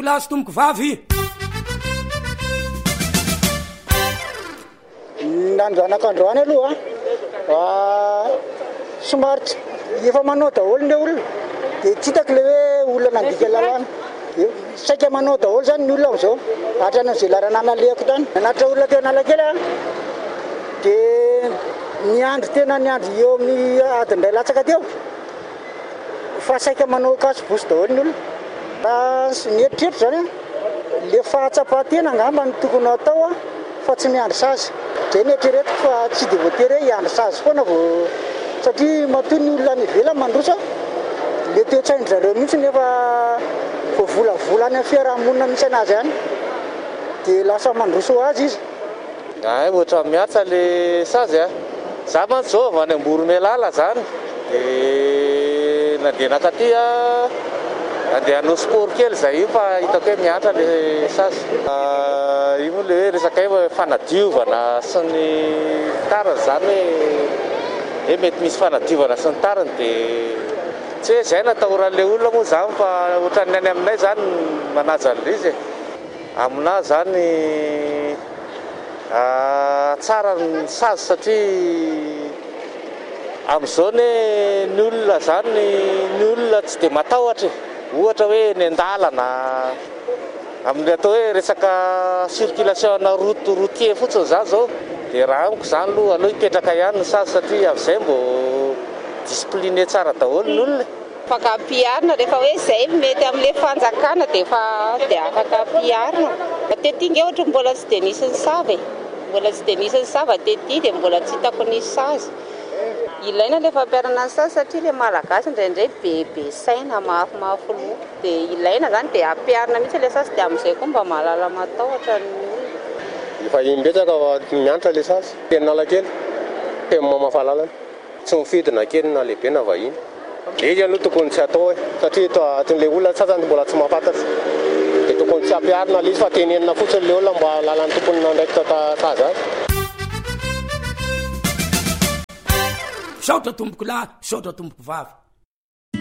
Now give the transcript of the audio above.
lahy sy tomboko vavy. Nandranakandroany aloha somary efa manao daholo le olona dia tsy hitako le hoe olona nandika lalàna saika manao daholo zany ny olona am'izao hatran'izay laranana lehako tany nanatra olona teo Analakely dia niandry tena niandry eo amin'ny adiny 2 latsaka teo fa saika manao kasobosy daholo ny olona ny eritreritro zany le fahatsapatena angamba ny tokony atao fa tsy miandry sazy zay ny eritreretiko fa tsy dia voatery hiandry sazy foana vao satria matoy ny olona ny ivelany mandroso le toe-tsaindrareo mihitsy nefa voavolavola any amin'ny fiarahamonina misy anazy any dia lasa mandroso azy izy. Ohatra miatsa le sazy za mantsy zao avy any Amboromelala zany dia nandeha nakaty andeha hanao sport kely zay io fa hitako hoe miatra le sazy io moa le hoe resaka hoe fanadiovana sy ny tariny zany hoe mety misy fanadiovana sy ny tariny dia tsy hoe zay natahoran'le olona moa zany fa ohatran'ny any aminay zany manaja an'izy aminahy zany tsara ny sazy satria amin'izao ny olona zany ny olona tsy dia matahotra ohatra hoe ny andalana amin'ny atao hoe resaka circulation routier fotsiny zany zao dia raha amiko zany aloha hipetraka ihany ny sazy satria amin'izay mbo discipliné tsara daholo ny olona. Afaka ampiarina rehefa hoe zay mety amin'ilay fanjakana dia afaka ampiarina. Tetinga ohatra mbola tsy dia nisy ny sava mbola tsy dia nisy ny sava tety dia mbola tsy hitako nisy sazy. Ilaina ilay fampiarana ny sazy satria ilay malagasy indraindray bebe saina mafimafy loha dia ilaina zany dia ampiarina mihitsy ilay sazy dia amin'izay koa mba mahalala matahotra ny olona. Efa imbetsaka mianatra ilay sazy teny Analakely teny mamafalalana tsy mifidina kely na lehibe na vahiny izy aloha tokony tsy atao satria atin'ilay olona sasany mbola tsy mahafantatra dia tokony tsy ampiarina ilay izy fa tenenina fotsiny ilay olona mba lalan'ny tompony ndraiky sazy azy. Saotra tomboko lahy, saotra tomboko vavy.